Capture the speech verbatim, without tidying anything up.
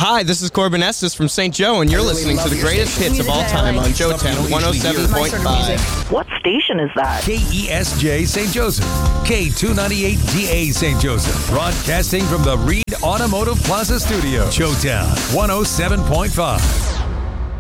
Hi, this is Corbin Estes from Saint Joe, and you're really listening to the greatest hits of all time on Joe Town one oh seven point five. What station is that? K E S J Saint Joseph, K two ninety-eight D A Saint Joseph, broadcasting from the Reed Automotive Plaza Studio, Joe Town one oh seven point five.